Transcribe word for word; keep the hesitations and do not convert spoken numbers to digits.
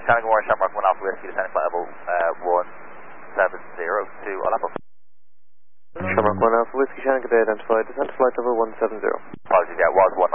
Shannon Warren, Shamrock one Alpha Whiskey, descending flight level uh, one seven zero to Aleppo. Shamrock one Alpha Whiskey, Shannon, good day, identified, descent flight level one seven zero. Apologies, yeah, it was one